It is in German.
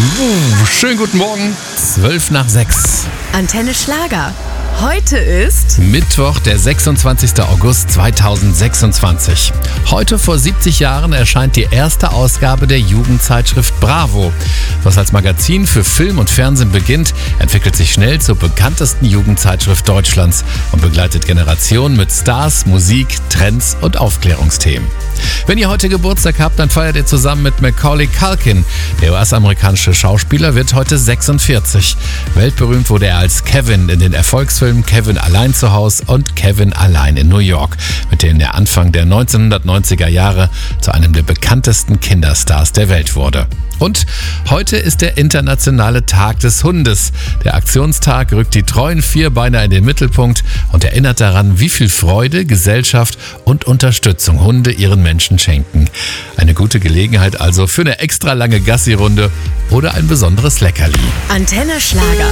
Schönen guten Morgen, 6:12. Antenne Schlager. Heute ist Mittwoch, der 26. August 2026. Heute vor 70 Jahren erscheint die erste Ausgabe der Jugendzeitschrift Bravo. Was als Magazin für Film und Fernsehen beginnt, entwickelt sich schnell zur bekanntesten Jugendzeitschrift Deutschlands und begleitet Generationen mit Stars, Musik, Trends und Aufklärungsthemen. Wenn ihr heute Geburtstag habt, dann feiert ihr zusammen mit Macaulay Culkin. Der US-amerikanische Schauspieler wird heute 46. Weltberühmt wurde er als Kevin in den Erfolgsfilmen Kevin allein zu Hause und Kevin allein in New York, mit denen er Anfang der 1990er Jahre zu einem der bekanntesten Kinderstars der Welt wurde. Und heute ist der internationale Tag des Hundes. Der Aktionstag rückt die treuen Vierbeiner in den Mittelpunkt und erinnert daran, wie viel Freude, Gesellschaft und Unterstützung Hunde ihren Menschen schenken. Eine gute Gelegenheit also für eine extra lange Gassi-Runde oder ein besonderes Leckerli. Antenne Schlager.